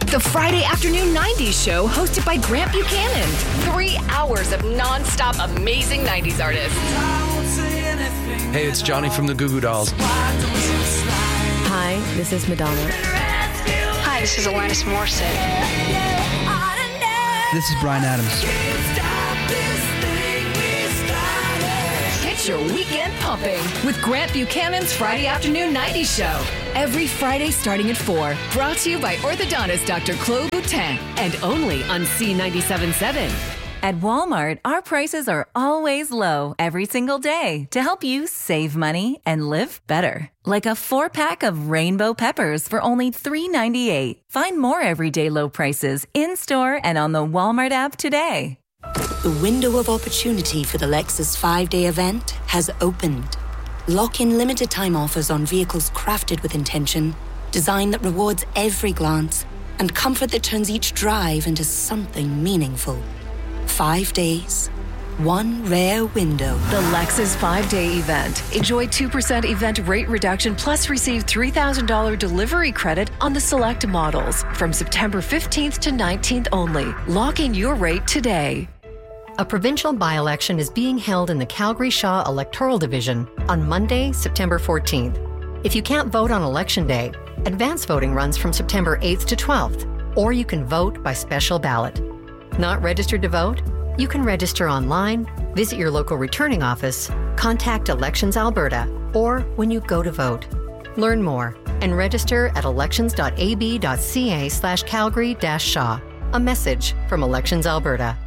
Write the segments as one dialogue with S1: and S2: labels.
S1: The Friday Afternoon 90s show hosted by Grant Buchanan. 3 hours of non-stop amazing 90s artists.
S2: Hey, it's Johnny from the Goo Goo Dolls.
S3: Hi, this is Madonna.
S4: Hi, this is Alanis Morissette.
S5: This is Bryan Adams.
S1: Get your weekend pumping with Grant Buchanan's Friday Afternoon 90s show. Every Friday starting at 4. Brought to you by orthodontist Dr. Claude Boutin and only on C97.7.
S6: At Walmart, our prices are always low every single day to help you save money and live better. Like a 4-pack of rainbow peppers for only $3.98. Find more everyday low prices in-store and on the Walmart app today.
S7: The window of opportunity for the Lexus 5-day event has opened. Lock in limited time offers on vehicles crafted with intention, design that rewards every glance, and comfort that turns each drive into something meaningful. 5 days, one rare window.
S8: The Lexus 5-day event. Enjoy 2% event rate reduction plus receive $3,000 delivery credit on the select models from September 15th to 19th only. Lock in your rate today.
S9: A provincial by-election is being held in the Calgary Shaw Electoral Division on Monday, September 14th. If you can't vote on Election Day, advance voting runs from September 8th to 12th, or you can vote by special ballot. Not registered to vote? You can register online, visit your local returning office, contact Elections Alberta, or when you go to vote. Learn more and register at elections.ab.ca/Calgary-Shaw. A message from Elections Alberta.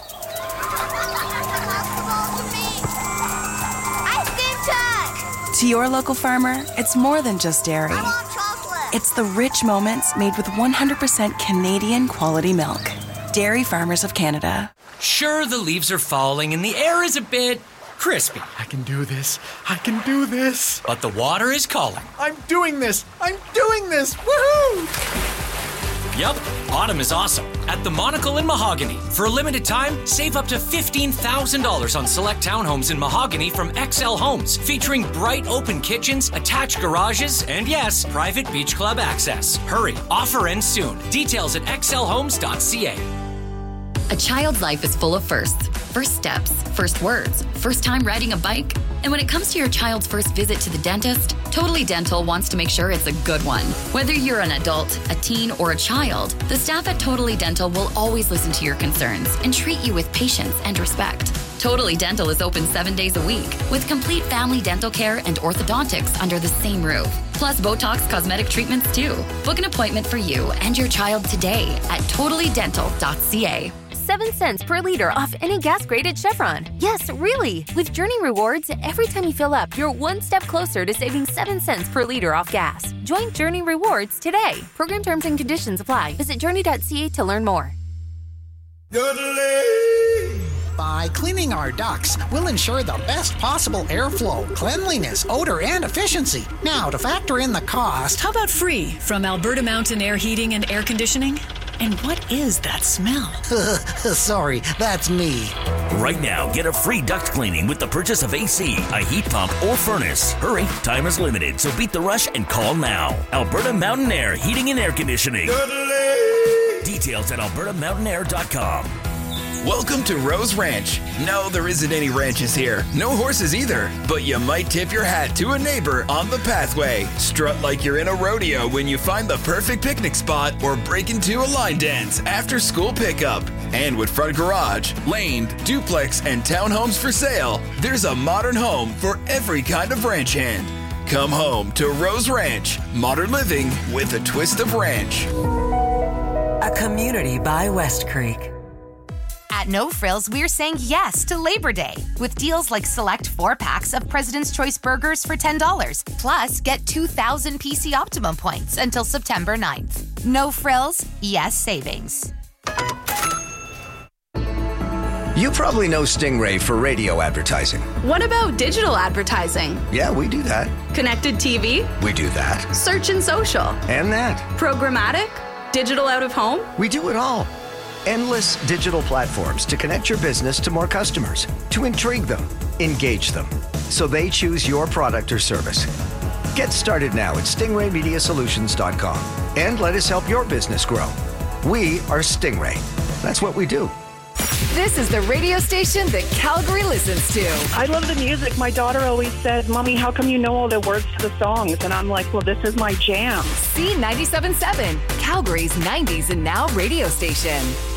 S10: To your local farmer, it's more than just dairy.
S4: I want chocolate.
S10: It's the rich moments made with 100% Canadian quality milk. Dairy Farmers of Canada.
S11: Sure, the leaves are falling and the air is a bit crispy.
S12: I can do this. I can do this.
S11: But the water is calling.
S12: I'm doing this. I'm doing this. Woohoo!
S11: Yup, autumn is awesome at the Monocle in Mahogany. For a limited time, save up to $15,000 on select townhomes in Mahogany from XL Homes, featuring bright open kitchens, attached garages, and yes, private beach club access. Hurry, offer ends soon. Details at xlhomes.ca.
S13: A child's life is full of firsts. First steps, first words, first time riding a bike. And when it comes to your child's first visit to the dentist, Totally Dental wants to make sure it's a good one. Whether you're an adult, a teen, or a child, the staff at Totally Dental will always listen to your concerns and treat you with patience and respect. Totally Dental is open 7 days a week with complete family dental care and orthodontics under the same roof. Plus Botox cosmetic treatments too. Book an appointment for you and your child today at totallydental.ca.
S14: 7 cents per liter off any gas grade at Chevron. Yes, really. With Journey Rewards, every time you fill up, you're one step closer to saving 7 cents per liter off gas. Join Journey Rewards today. Program terms and conditions apply. Visit journey.ca to learn more.
S15: By cleaning our ducts, we'll ensure the best possible airflow, cleanliness, odor, and efficiency. Now, to factor in the cost...
S16: How about free from Alberta Mountain Air Heating and Air Conditioning? And what is that smell?
S15: Sorry, that's me.
S17: Right now, get a free duct cleaning with the purchase of AC, a heat pump, or furnace. Hurry, time is limited, so beat the rush and call now. Alberta Mountain Air Heating and Air Conditioning. Details at albertamountainair.com.
S18: Welcome to Rose Ranch. No, there isn't any ranches here. No horses either. But you might tip your hat to a neighbor on the pathway. Strut like you're in a rodeo when you find the perfect picnic spot or break into a line dance after school pickup. And with front garage, laned, duplex, and townhomes for sale, there's a modern home for every kind of ranch hand. Come home to Rose Ranch. Modern living with a twist of ranch.
S19: A community by West Creek.
S20: At No Frills, we're saying yes to Labor Day with deals like select 4-packs of President's Choice burgers for $10. Plus, get 2,000 PC Optimum points until September 9th. No Frills, yes savings.
S21: You probably know Stingray for radio advertising.
S22: What about digital advertising?
S21: Yeah, we do that.
S22: Connected TV?
S21: We do that.
S22: Search and social?
S21: And that.
S22: Programmatic? Digital out of home?
S21: We do it all. Endless digital platforms to connect your business to more customers, to intrigue them, engage them, so they choose your product or service. Get started now at stingraymediasolutions.com and let us help your business grow. We are Stingray. That's what we do.
S1: This is the radio station that Calgary listens to.
S3: I love the music. My daughter always said, Mommy, how come you know all the words to the songs? And I'm like, well, this is my jam.
S1: C97.7, Calgary's 90s and now radio station.